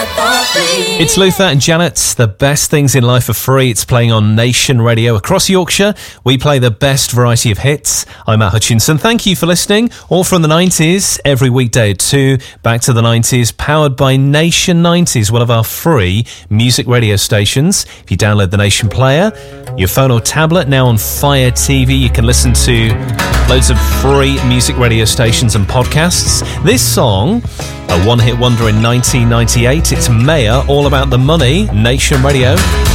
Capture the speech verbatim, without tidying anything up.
It's Luther and Janet. The best things in life are free. It's playing on Nation Radio across Yorkshire. We play the best variety of hits. I'm Matt Hutchinson. Thank you for listening. All from the nineties, every weekday at two. Back to the nineties, powered by Nation nineties, one of our free music radio stations. If you download the Nation Player, your phone or tablet, now on Fire T V, you can listen to loads of free music radio stations and podcasts. This song, a one-hit wonder in nineteen ninety-eight. It's Mayer, All About the Money, Nation Radio.